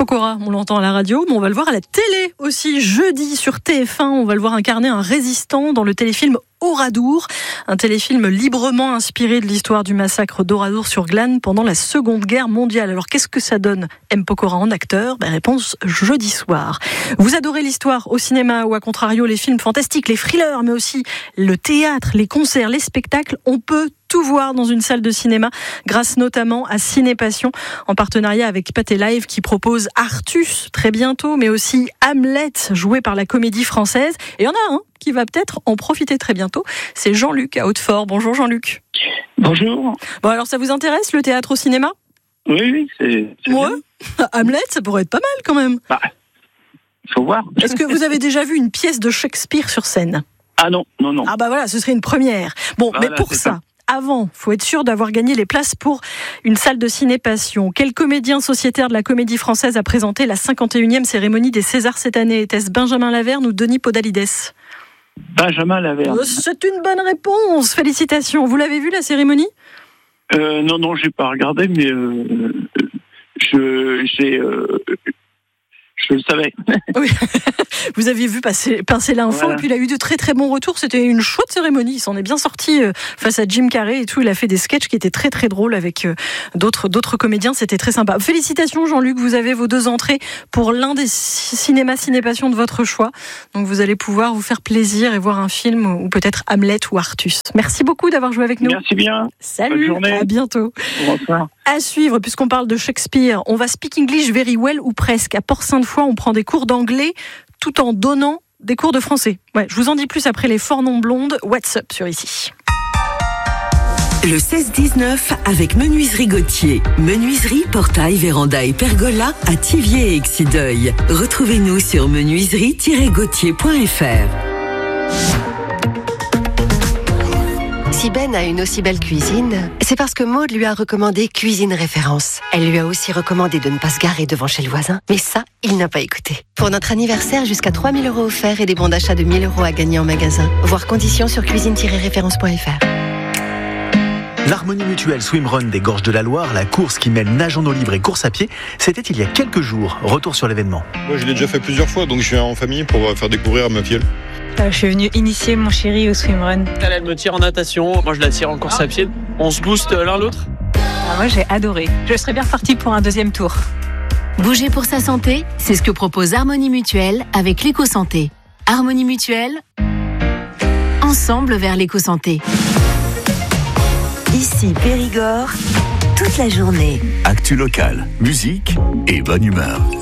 Pokora, on l'entend à la radio, mais on va le voir à la télé aussi. Jeudi sur TF1, on va le voir incarner un résistant dans le téléfilm Oradour, un téléfilm librement inspiré de l'histoire du massacre d'Oradour sur Glane pendant la Seconde Guerre mondiale. Alors qu'est-ce que ça donne, M. Pokora en acteur ? Réponse jeudi soir. Vous adorez l'histoire au cinéma ou à contrario les films fantastiques, les thrillers, mais aussi le théâtre, les concerts, les spectacles. On peut tout voir dans une salle de cinéma grâce notamment à Ciné Passion en partenariat avec Pathé Live qui propose Artus très bientôt, mais aussi Hamlet joué par la Comédie Française. Et il y en a un qui va peut-être en profiter très bientôt, c'est Jean-Luc à Hautefort. Bonjour Jean-Luc. Bonjour. Bon alors ça vous intéresse le théâtre au cinéma ? Oui, c'est ouais. Hamlet, ça pourrait être pas mal quand même. Il faut voir. Est-ce que vous avez déjà vu une pièce de Shakespeare sur scène ? Ah non. Ah bah voilà, ce serait une première. Bon, voilà, mais pour ça, avant, faut être sûr d'avoir gagné les places pour une salle de Ciné Passion. Quel comédien sociétaire de la Comédie Française a présenté la 51e cérémonie des Césars cette année ? Était-ce Benjamin Laverne ou Denis Podalides ? Benjamin Laverne. C'est une bonne réponse. Félicitations. Vous l'avez vu la cérémonie ? Non, j'ai pas regardé, mais je le savais. Oui. Vous aviez vu passer l'info, voilà. Et puis il a eu de très très bons retours. C'était une chouette cérémonie. Il s'en est bien sorti face à Jim Carrey et tout. Il a fait des sketchs qui étaient très très drôles avec d'autres comédiens. C'était très sympa. Félicitations Jean-Luc, vous avez vos 2 entrées pour l'un des cinémas Ciné Passion de votre choix. Donc vous allez pouvoir vous faire plaisir et voir un film ou peut-être Hamlet ou Artus. Merci beaucoup d'avoir joué avec nous. Merci bien. Salut, bonne journée. À bientôt. Bonsoir. À suivre, puisqu'on parle de Shakespeare, on va speak English very well ou presque. À Port-Sainte-Foy, on prend des cours d'anglais tout en donnant des cours de français. Ouais, je vous en dis plus après les forts noms blondes. What's up sur ici. Le 16-19 avec Menuiserie Gauthier. Menuiserie, portail, véranda et pergola à Thiviers et Exideuil. Retrouvez-nous sur menuiserie-gauthier.fr. Si Ben a une aussi belle cuisine, c'est parce que Maude lui a recommandé Cuisine Référence. Elle lui a aussi recommandé de ne pas se garer devant chez le voisin. Mais ça, il n'a pas écouté. Pour notre anniversaire, jusqu'à 3 000 € offerts et des bons d'achat de 1 000 € à gagner en magasin. Voir conditions sur cuisine-référence.fr. L'Harmonie Mutuelle Swimrun des Gorges de la Loire, la course qui mêle nage en eau libre et course à pied, c'était il y a quelques jours. Retour sur l'événement. Moi, je l'ai déjà fait plusieurs fois, donc je viens en famille pour faire découvrir à ma fille. Je suis venue initier mon chéri au swimrun. Elle me tire en natation, moi je la tire en course à pied. On se booste l'un l'autre. Moi j'ai adoré. Je serais bien repartie pour un 2e tour. Bouger pour sa santé, c'est ce que propose Harmonie Mutuelle avec l'éco-santé. Harmonie Mutuelle, ensemble vers l'éco-santé. Ici Périgord, toute la journée. Actu locale, musique et bonne humeur.